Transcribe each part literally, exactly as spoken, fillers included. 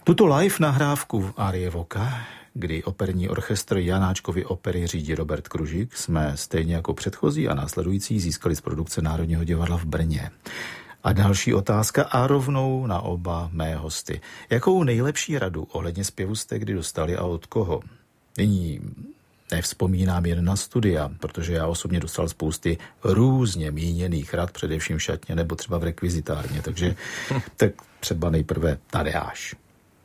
Tuto live nahrávku Árie Voka, kdy operní orchestr Janáčkovy opery řídí Robert Kružík, jsme stejně jako předchozí a následující získali z produkce Národního divadla v Brně. A další otázka a rovnou na oba mé hosty. Jakou nejlepší radu ohledně zpěvu jste kdy dostali a od koho? Nyní nevzpomínám jen na studia, protože já osobně dostal spousty různě míněných rad, především v šatně nebo třeba v rekvizitárně, takže tak třeba nejprve Tadeáš.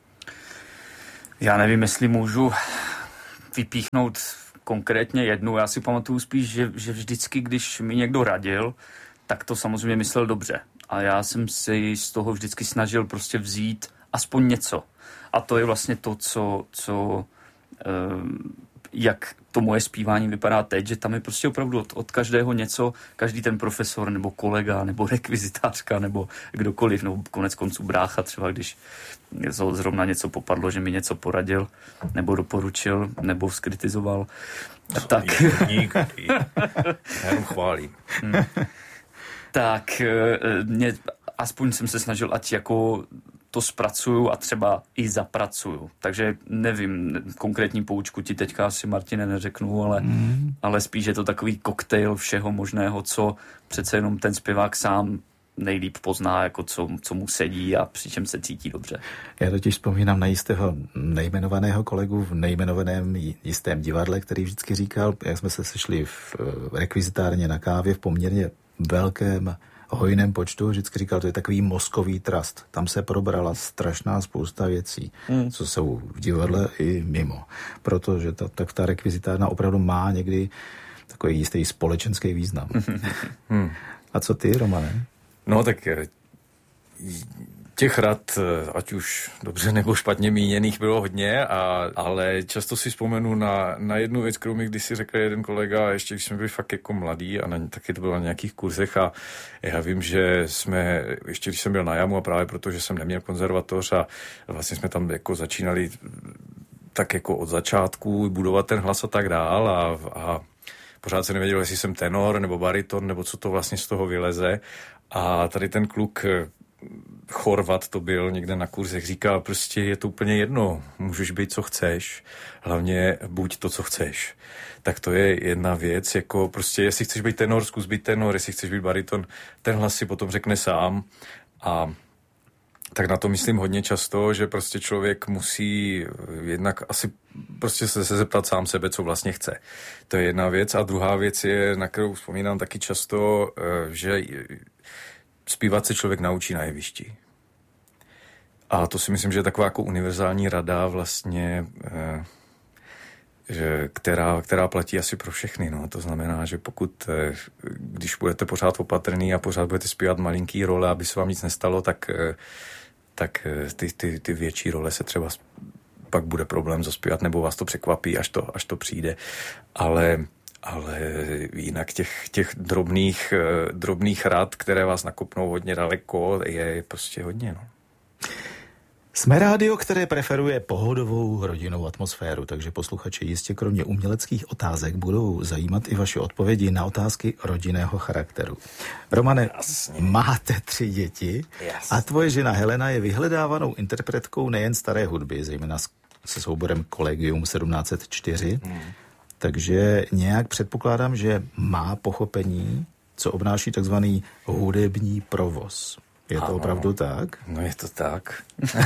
Já nevím, jestli můžu vypíchnout konkrétně jednu. Já si pamatuju spíš, že, že vždycky, když mi někdo radil, tak to samozřejmě myslel dobře. A já jsem si z toho vždycky snažil prostě vzít aspoň něco. A to je vlastně to, co, co jak to moje zpívání vypadá teď, že tam je prostě opravdu od, od každého něco, každý ten profesor, nebo kolega, nebo rekvizitářka, nebo kdokoliv, no konec konců brácha třeba, když zrovna něco popadlo, že mi něco poradil, nebo doporučil, nebo skritizoval. Tak. Dík, dík. Já jenom chválím. Hmm. Tak mě, aspoň jsem se snažil, ať jako to zpracuju a třeba i zapracuju. Takže nevím, konkrétní poučku ti teďka asi, Martine, neřeknu, ale, mm. ale spíš je to takový koktejl všeho možného, co přece jenom ten zpěvák sám nejlíp pozná, jako co, co mu sedí a při čem se cítí dobře. Já totiž vzpomínám na jistého nejmenovaného kolegu v nejmenovaném jistém divadle, který vždycky říkal, jak jsme se sešli v rekvizitárně na kávě v poměrně velkém hojném počtu, vždycky říkal, to je takový mozkový trust. Tam se probrala strašná spousta věcí, hmm. co jsou v divadle i mimo. Protože ta, tak ta rekvizitárna opravdu má někdy takový jistý společenský význam. hmm. A co ty, Romane? No tak těch rad, ať už dobře nebo špatně míněných, bylo hodně, a, ale často si vzpomenu na, na jednu věc, kterou mi kdysi řekl jeden kolega, ještě když jsme byli fakt jako mladí, a na, taky to bylo na nějakých kurzech, a já vím, že jsme, ještě když jsem byl na jamu, a právě protože jsem neměl konzervatoř, a vlastně jsme tam jako začínali tak jako od začátku budovat ten hlas a tak dál, a, a pořád se nevěděl, jestli jsem tenor nebo bariton, nebo co to vlastně z toho vyleze. A tady ten kluk Chorvat to byl někde na kurzech, říkal, prostě je to úplně jedno, můžeš být, co chceš, hlavně buď to, co chceš. Tak to je jedna věc, jako prostě, jestli chceš být tenor, zkus být tenor, jestli chceš být bariton, ten hlas si potom řekne sám. A tak na to myslím hodně často, že prostě člověk musí jednak asi prostě se, se zeptat sám sebe, co vlastně chce. To je jedna věc. A druhá věc je, na kterou vzpomínám taky často, že zpívat se člověk naučí na jevišti. A to si myslím, že je taková jako univerzální rada vlastně, že, která, která platí asi pro všechny. No. To znamená, že pokud, když budete pořád opatrný a pořád budete zpívat malinký role, aby se vám nic nestalo, tak, tak ty, ty, ty větší role se třeba pak bude problém zaspívat, nebo vás to překvapí, až to, až to přijde. Ale Ale jinak těch, těch drobných, drobných rad, které vás nakopnou hodně daleko, je prostě hodně. No. Jsme rádio, které preferuje pohodovou rodinnou atmosféru, takže posluchači jistě kromě uměleckých otázek budou zajímat i vaše odpovědi na otázky rodinného charakteru. Romane, Jasně. máte tři děti Jasně. a tvoje žena Helena je vyhledávanou interpretkou nejen staré hudby, zejména se souborem Collegium sedmnáct set čtyři, hmm. takže nějak předpokládám, že má pochopení, co obnáší takzvaný hudební provoz. Je to ano. opravdu tak? No je to tak.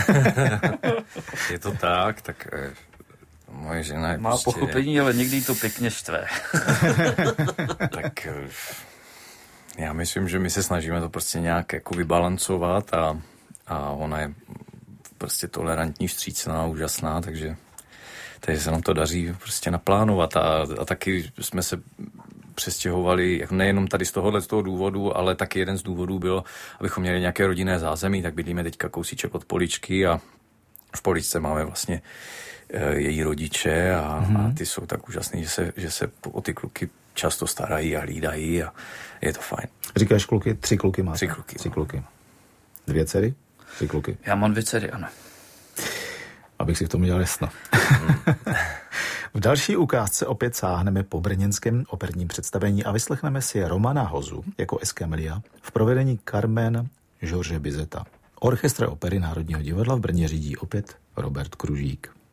je to tak, tak eh, moje žena je má prostě... pochopení, ale někdy to pěkně štve. tak eh, já myslím, že my se snažíme to prostě nějak jako vybalancovat, a, a ona je prostě tolerantní, vstřícná, úžasná, takže takže se nám to daří prostě naplánovat, a, a taky jsme se přestěhovali nejenom tady z tohohle z toho důvodu, ale taky jeden z důvodů byl, abychom měli nějaké rodinné zázemí, tak bydlíme teďka kousíček od Poličky a v Poličce máme vlastně e, její rodiče a, mm-hmm. a ty jsou tak úžasný, že se, že se o ty kluky často starají a hlídají a je to fajn. Říkáš kluky, tři kluky máte? Tři kluky. Tři kluky. Dvě dcery? Tři kluky. Já mám dvě dcery, ano. Abych si v tom dělal jasno. V další ukázce opět sáhneme po brněnském operním představení a vyslechneme si Romana Hozu jako Escamelia v provedení Carmen George Bizeta. Orchestr opery Národního divadla v Brně řídí opět Robert Kružík.